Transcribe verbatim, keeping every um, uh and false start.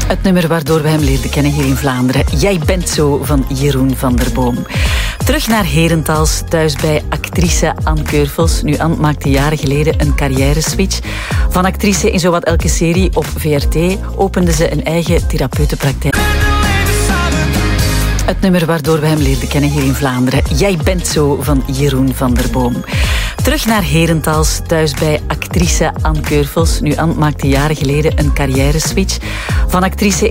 Het nummer waardoor we hem leerden kennen hier in Vlaanderen. Jij bent zo, van Jeroen van der Boom. Terug naar Herentals, thuis bij actrice Anne Keurfels. Nu, Anne maakte jaren geleden een carrière-switch. Van actrice in zowat elke serie op V R T opende ze een eigen therapeutenpraktijk. Het nummer waardoor we hem leerden kennen hier in Vlaanderen. Jij bent zo, van Jeroen van der Boom. Terug naar Herentals, thuis bij actrice Anne Keurfels. Nu, Anne maakte jaren geleden een carrière-switch. Van actrice